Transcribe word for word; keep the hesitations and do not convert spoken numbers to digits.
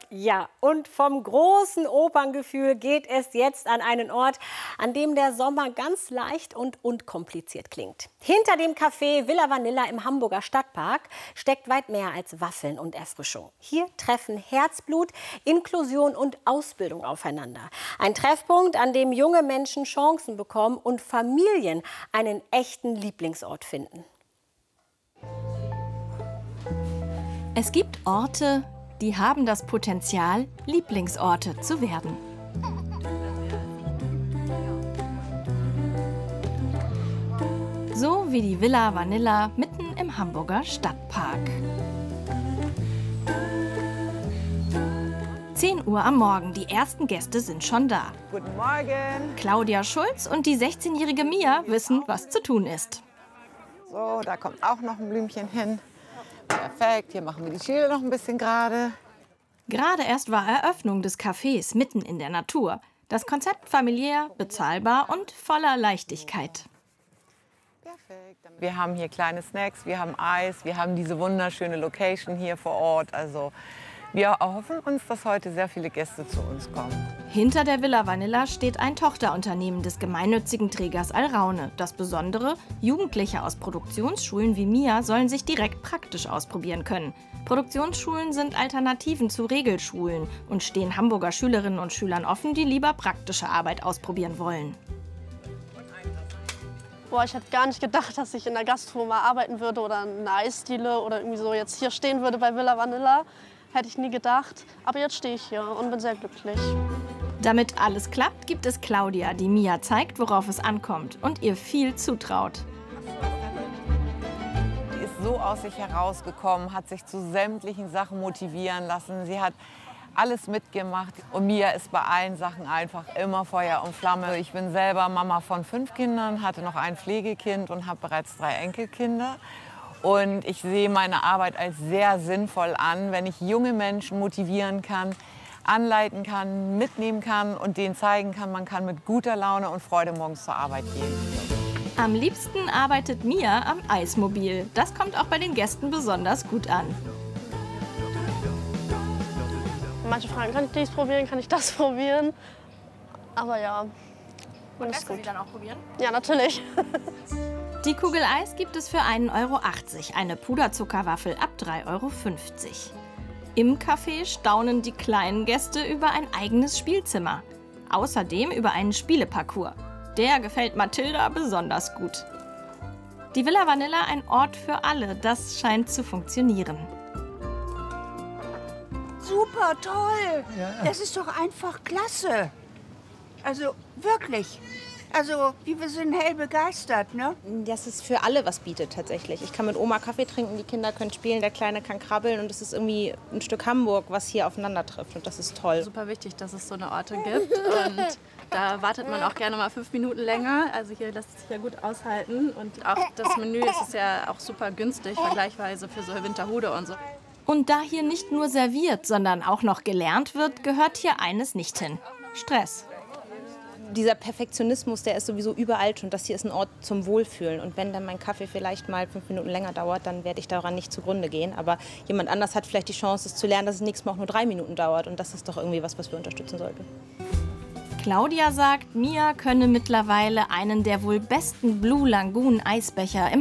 Ja, und vom großen Operngefühl geht es jetzt an einen Ort, an dem der Sommer ganz leicht und unkompliziert klingt. Hinter dem Café Villa Vanilla im Hamburger Stadtpark steckt weit mehr als Waffeln und Erfrischung. Hier treffen Herzblut, Inklusion und Ausbildung aufeinander. Ein Treffpunkt, an dem junge Menschen Chancen bekommen und Familien einen echten Lieblingsort finden. Es gibt Orte, die haben das Potenzial, Lieblingsorte zu werden. So wie die Villa Vanilla mitten im Hamburger Stadtpark. zehn Uhr am Morgen, die ersten Gäste sind schon da. Guten Morgen. Claudia Schulz und die sechzehnjährige Mia wissen, was zu tun ist. So, da kommt auch noch ein Blümchen hin. Perfekt, hier machen wir die Schiele noch ein bisschen gerade. Gerade erst war Eröffnung des Cafés mitten in der Natur. Das Konzept familiär, bezahlbar und voller Leichtigkeit. Perfekt. Wir haben hier kleine Snacks, wir haben Eis, wir haben diese wunderschöne Location hier vor Ort. Also wir erhoffen uns, dass heute sehr viele Gäste zu uns kommen. Hinter der Villa Vanilla steht ein Tochterunternehmen des gemeinnützigen Trägers Alraune. Das Besondere: Jugendliche aus Produktionsschulen wie Mia sollen sich direkt praktisch ausprobieren können. Produktionsschulen sind Alternativen zu Regelschulen und stehen Hamburger Schülerinnen und Schülern offen, die lieber praktische Arbeit ausprobieren wollen. Boah, ich hätte gar nicht gedacht, dass ich in der Gastro mal arbeiten würde oder eine Eisdiele oder irgendwie so jetzt hier stehen würde bei Villa Vanilla. Hätte ich nie gedacht. Aber jetzt stehe ich hier und bin sehr glücklich. Damit alles klappt, gibt es Claudia, die Mia zeigt, worauf es ankommt und ihr viel zutraut. Sie ist so aus sich herausgekommen, hat sich zu sämtlichen Sachen motivieren lassen. Sie hat alles mitgemacht und Mia ist bei allen Sachen einfach immer Feuer und Flamme. Ich bin selber Mama von fünf Kindern, hatte noch ein Pflegekind und habe bereits drei Enkelkinder. Und ich sehe meine Arbeit als sehr sinnvoll an, wenn ich junge Menschen motivieren kann, anleiten kann, mitnehmen kann und denen zeigen kann, man kann mit guter Laune und Freude morgens zur Arbeit gehen. Am liebsten arbeitet Mia am Eismobil. Das kommt auch bei den Gästen besonders gut an. Manche fragen, kann ich dies probieren, kann ich das probieren? Aber ja, und lässt du sie dann auch probieren? Ja, natürlich. Die Kugel Eis gibt es für einen Euro achtzig, eine Puderzuckerwaffel ab drei Euro fünfzig. Im Café staunen die kleinen Gäste über ein eigenes Spielzimmer. Außerdem über einen Spieleparcours. Der gefällt Mathilda besonders gut. Die Villa Vanilla, ein Ort für alle, das scheint zu funktionieren. Super toll! Ja. Das ist doch einfach klasse. Also wirklich. Also, wir sind hell begeistert, ne? Das ist für alle was bietet tatsächlich. Ich kann mit Oma Kaffee trinken, die Kinder können spielen, der Kleine kann krabbeln und es ist irgendwie ein Stück Hamburg, was hier aufeinander trifft und das ist toll. Super wichtig, dass es so eine Orte gibt und da wartet man auch gerne mal fünf Minuten länger. Also hier lässt es sich ja gut aushalten und auch das Menü ist, ist ja auch super günstig vergleichsweise für so Winterhude und so. Und da hier nicht nur serviert, sondern auch noch gelernt wird, gehört hier eines nicht hin: Stress. Dieser Perfektionismus, der ist sowieso überall schon. Das hier ist ein Ort zum Wohlfühlen. Und wenn dann mein Kaffee vielleicht mal fünf Minuten länger dauert, dann werde ich daran nicht zugrunde gehen. Aber jemand anders hat vielleicht die Chance, es zu lernen, dass es nächstes Mal auch nur drei Minuten dauert. Und das ist doch irgendwie was, was wir unterstützen sollten. Claudia sagt, Mia könne mittlerweile einen der wohl besten Blue Lagoon Eisbecher im